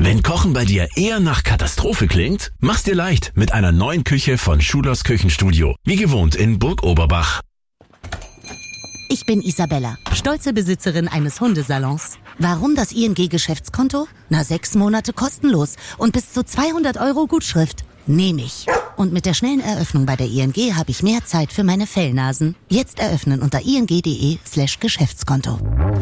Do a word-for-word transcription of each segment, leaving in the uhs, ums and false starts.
Wenn Kochen bei dir eher nach Katastrophe klingt, mach's dir leicht mit einer neuen Küche von Schulers Küchenstudio. Wie gewohnt in Burg Oberbach. Ich bin Isabella, stolze Besitzerin eines Hundesalons. Warum das I N G-Geschäftskonto? Na, sechs Monate kostenlos und bis zu zweihundert Euro Gutschrift. Nehme ich. Und mit der schnellen Eröffnung bei der I N G habe ich mehr Zeit für meine Fellnasen. Jetzt eröffnen unter ing.de slash Geschäftskonto.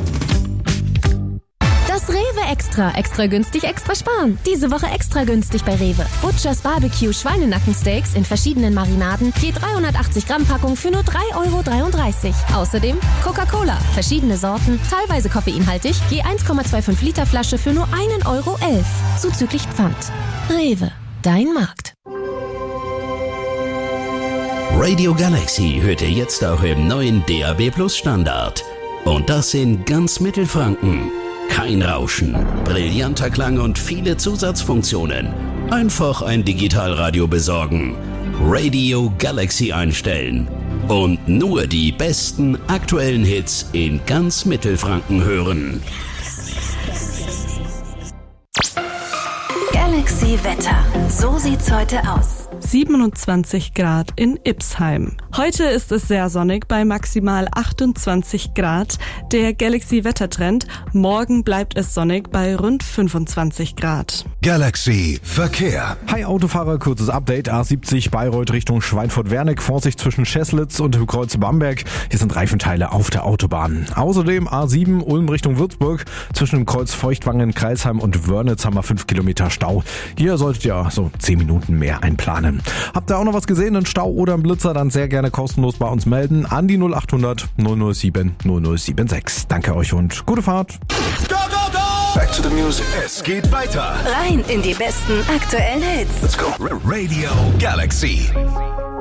Das Rewe Extra. Extra günstig, extra sparen. Diese Woche extra günstig bei Rewe. Butchers Barbecue Schweinenackensteaks in verschiedenen Marinaden. Je dreihundertachtzig Gramm Packung für nur drei Euro dreiunddreißig. Außerdem Coca-Cola. Verschiedene Sorten, teilweise koffeinhaltig. Je eins Komma fünfundzwanzig Liter Flasche für nur ein Euro elf. Zuzüglich Pfand. Rewe. Dein Markt. Radio Galaxy hört ihr jetzt auch im neuen D A B Plus Standard. Und das in ganz Mittelfranken. Kein Rauschen, brillanter Klang und viele Zusatzfunktionen. Einfach ein Digitalradio besorgen. Radio Galaxy einstellen. Und nur die besten aktuellen Hits in ganz Mittelfranken hören. Galaxy Wetter. So sieht's heute aus. siebenundzwanzig Grad in Ipsheim. Heute ist es sehr sonnig bei maximal achtundzwanzig Grad. Der Galaxy-Wettertrend. Morgen bleibt es sonnig bei rund fünfundzwanzig Grad. Galaxy Verkehr. Hi Autofahrer, kurzes Update. A siebzig Bayreuth Richtung Schweinfurt-Wernig. Vorsicht zwischen Scheslitz und dem Kreuz Bamberg. Hier sind Reifenteile auf der Autobahn. Außerdem A sieben Ulm Richtung Würzburg. Zwischen dem Kreuz Feuchtwangen, Kreisheim und Wörnitz haben wir fünf Kilometer Stau. Hier solltet ihr so zehn Minuten mehr einplanen. Habt ihr auch noch was gesehen, einen Stau oder einen Blitzer, dann sehr gerne kostenlos bei uns melden an die null achthundert null null sieben null null sieben sechs. Danke euch und gute Fahrt. Go, go, go! Back to the music. Es geht weiter. Rein in die besten aktuellen Hits. Let's go. Radio Galaxy.